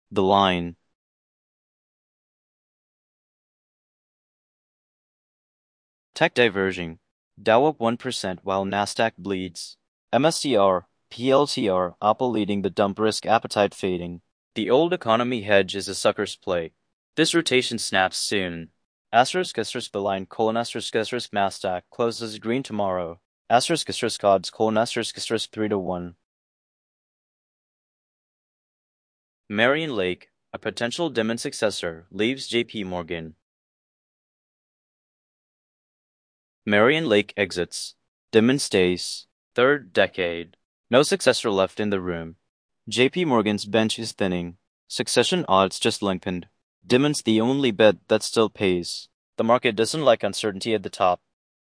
The line. Tech diverging. Dow up 1% while Nasdaq bleeds. MSTR, PLTR, Apple leading the dump risk appetite fading. The old economy hedge is a sucker's play. This rotation snaps soon. The line Nasdaq closes green tomorrow. Odds Nasdaq 3-1. Marion Lake, a potential Dimon successor, leaves JP Morgan. Marion Lake exits. Dimon stays. Third decade. No successor left in the room. JP Morgan's bench is thinning. Succession odds just lengthened. Dimon's the only bet that still pays. The market doesn't like uncertainty at the top.